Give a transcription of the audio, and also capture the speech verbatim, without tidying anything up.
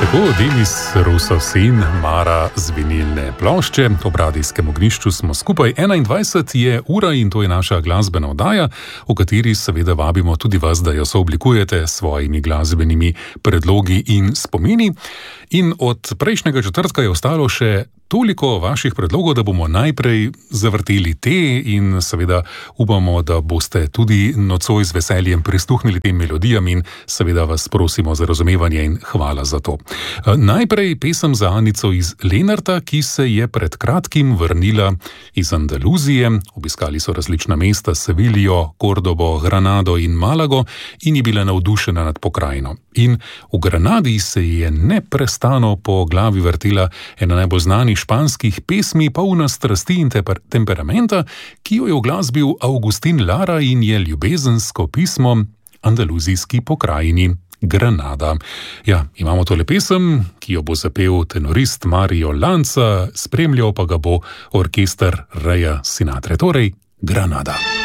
Tako, Denis Roussos in Mara z vinilne plošče. Ob radijskem ognjišču smo skupaj. enaindvajset je ura in to je naša glasbena oddaja, v kateri seveda vabimo tudi vas, da jo sooblikujete s svojimi glasbenimi predlogi in spomini. In od prejšnjega četrtka je ostalo še toliko vaših predlogov, da bomo najprej zavrteli te in seveda upamo, da boste tudi nocoj z veseljem prisluhnili tem melodijam in seveda vas prosimo za razumevanje in hvala za to. Najprej pesem za Anico iz Lenarta, ki se je pred kratkim vrnila iz Andaluzije. Obiskali so različna mesta, Sevilijo, Kordobo, Granado in Malago in je bila navdušena nad pokrajino. In v Granadi se je neprestano po glavi vrtela ena najbolj znanih španskih pesmi, polna strasti in teper- temperamenta, ki jo je uglasbil Agustín Lara in je ljubezensko pismo andaluzijski pokrajini Granada. Ja, imamo tole pesem, ki jo bo zapel tenorist Mario Lanza, spremljal pa ga bo orkester Raya Sinatre, torej Granada.